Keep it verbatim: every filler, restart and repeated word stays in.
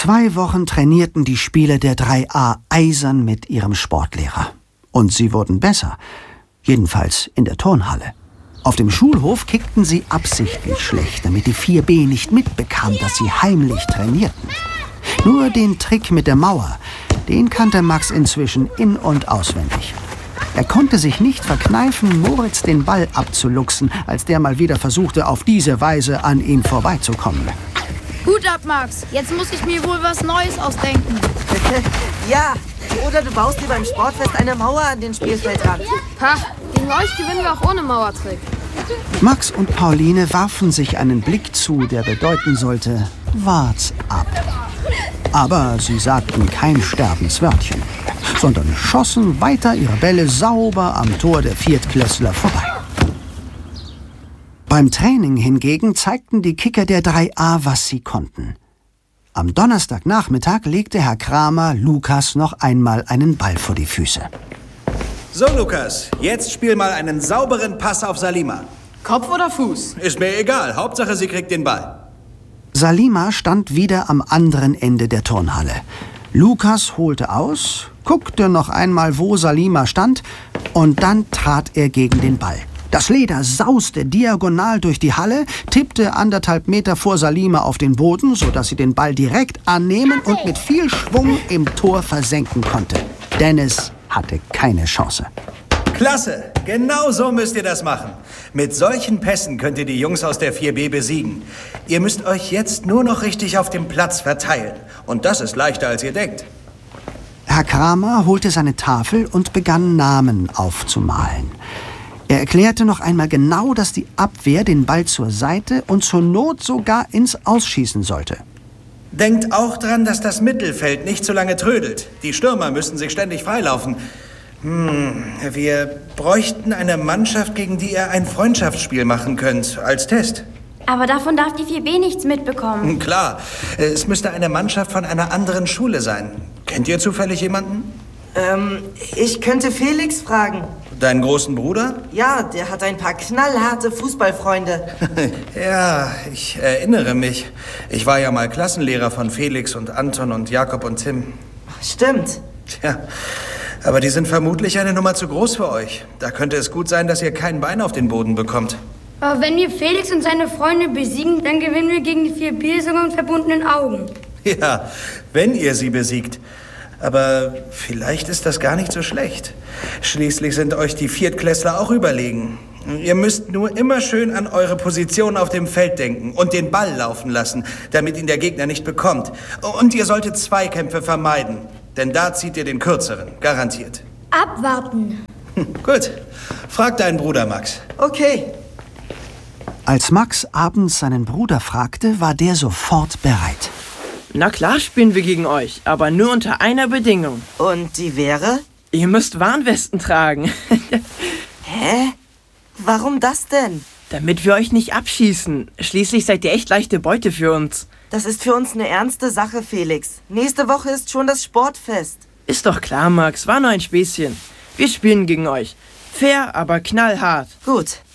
Zwei Wochen trainierten die Spieler der drei a eisern mit ihrem Sportlehrer. Und sie wurden besser. Jedenfalls in der Turnhalle. Auf dem Schulhof kickten sie absichtlich schlecht, damit die vier b nicht mitbekam, dass sie heimlich trainierten. Nur den Trick mit der Mauer, den kannte Max inzwischen in- und auswendig. Er konnte sich nicht verkneifen, Moritz den Ball abzuluchsen, als der mal wieder versuchte, auf diese Weise an ihm vorbeizukommen. Gut ab, Max. Jetzt muss ich mir wohl was Neues ausdenken. Ja, oder du baust dir beim Sportfest eine Mauer an den Spielfeldrand. Ha, gegen euch gewinnen wir auch ohne Mauertrick. Max und Pauline warfen sich einen Blick zu, der bedeuten sollte, wart's ab. Aber sie sagten kein Sterbenswörtchen, sondern schossen weiter ihre Bälle sauber am Tor der Viertklässler vorbei. Beim Training hingegen zeigten die Kicker der drei a, was sie konnten. Am Donnerstagnachmittag legte Herr Kramer Lukas noch einmal einen Ball vor die Füße. So, Lukas, jetzt spiel mal einen sauberen Pass auf Salima. Kopf oder Fuß? Ist mir egal, Hauptsache sie kriegt den Ball. Salima stand wieder am anderen Ende der Turnhalle. Lukas holte aus, guckte noch einmal, wo Salima stand, und dann trat er gegen den Ball. Das Leder sauste diagonal durch die Halle, tippte anderthalb Meter vor Salima auf den Boden, sodass sie den Ball direkt annehmen und mit viel Schwung im Tor versenken konnte. Dennis hatte keine Chance. Klasse, genau so müsst ihr das machen. Mit solchen Pässen könnt ihr die Jungs aus der vier b besiegen. Ihr müsst euch jetzt nur noch richtig auf dem Platz verteilen. Und das ist leichter, als ihr denkt. Herr Kramer holte seine Tafel und begann Namen aufzumalen. Er erklärte noch einmal genau, dass die Abwehr den Ball zur Seite und zur Not sogar ins Ausschießen sollte. Denkt auch dran, dass das Mittelfeld nicht so lange trödelt. Die Stürmer müssen sich ständig freilaufen. Hm, wir bräuchten eine Mannschaft, gegen die ihr ein Freundschaftsspiel machen könnt, als Test. Aber davon darf die vier b nichts mitbekommen. Klar, es müsste eine Mannschaft von einer anderen Schule sein. Kennt ihr zufällig jemanden? Ähm, ich könnte Felix fragen. Deinen großen Bruder? Ja, der hat ein paar knallharte Fußballfreunde. Ja, ich erinnere mich. Ich war ja mal Klassenlehrer von Felix und Anton und Jakob und Tim. Stimmt. Tja, aber die sind vermutlich eine Nummer zu groß für euch. Da könnte es gut sein, dass ihr kein Bein auf den Boden bekommt. Aber wenn wir Felix und seine Freunde besiegen, dann gewinnen wir gegen die vier b sogar mit verbundenen Augen. Ja, wenn ihr sie besiegt. Aber vielleicht ist das gar nicht so schlecht. Schließlich sind euch die Viertklässler auch überlegen. Ihr müsst nur immer schön an eure Position auf dem Feld denken und den Ball laufen lassen, damit ihn der Gegner nicht bekommt. Und ihr solltet Zweikämpfe vermeiden, denn da zieht ihr den kürzeren, garantiert. Abwarten. Hm, gut, frag deinen Bruder Max. Okay. Als Max abends seinen Bruder fragte, war der sofort bereit. Na klar spielen wir gegen euch, aber nur unter einer Bedingung. Und die wäre? Ihr müsst Warnwesten tragen. Hä? Warum das denn? Damit wir euch nicht abschießen. Schließlich seid ihr echt leichte Beute für uns. Das ist für uns eine ernste Sache, Felix. Nächste Woche ist schon das Sportfest. Ist doch klar, Max. War nur ein Späßchen. Wir spielen gegen euch. Fair, aber knallhart. Gut.